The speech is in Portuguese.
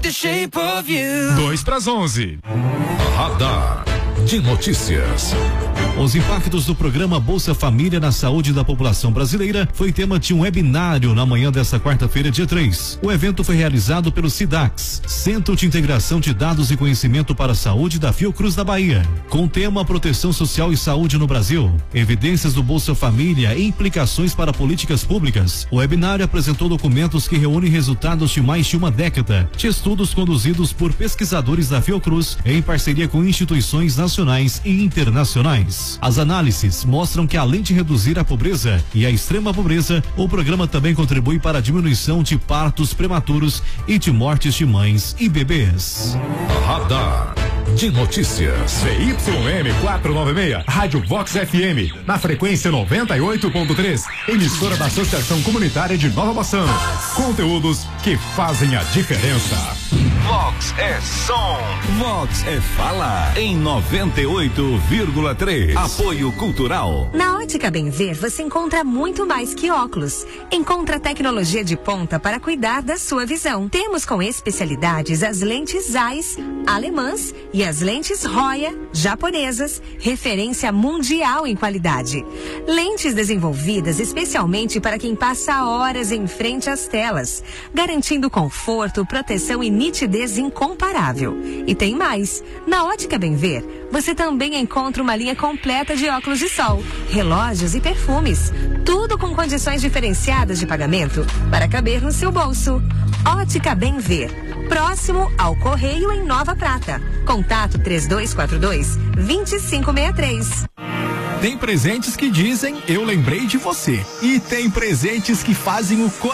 the shape of you. 2:11. Radar de notícias. Os impactos do programa Bolsa Família na saúde da população brasileira foi tema de um webinário na manhã desta quarta-feira, dia 3. O evento foi realizado pelo SIDAX, Centro de Integração de Dados e Conhecimento para a Saúde da Fiocruz da Bahia, com o tema Proteção Social e Saúde no Brasil, evidências do Bolsa Família e implicações para políticas públicas. O webinário apresentou documentos que reúnem resultados de mais de uma década de estudos conduzidos por pesquisadores da Fiocruz em parceria com instituições nacionais e internacionais. As análises mostram que, além de reduzir a pobreza e a extrema pobreza, o programa também contribui para a diminuição de partos prematuros e de mortes de mães e bebês. Radar de notícias. CYM 496, Rádio Vox FM, na frequência 98.3, emissora da Associação Comunitária de Nova Bassano. Conteúdos que fazem a diferença. Vox é som. Vox é fala. Em 98,3. Apoio Cultural. Na Ótica Bem Ver você encontra muito mais que óculos. Encontra tecnologia de ponta para cuidar da sua visão. Temos com especialidades as lentes Zeiss, alemãs e as lentes Roya, japonesas, referência mundial em qualidade. Lentes desenvolvidas especialmente para quem passa horas em frente às telas, garantindo conforto, proteção e nitidez incomparável. E tem mais. Na Ótica Bem Ver, você também encontra uma linha completa de óculos de sol, relógios e perfumes. Tudo com condições diferenciadas de pagamento para caber no seu bolso. Ótica Bem Ver, próximo ao Correio em Nova Prata. Contato 3242-2563. Tem presentes que dizem eu lembrei de você. E tem presentes que fazem o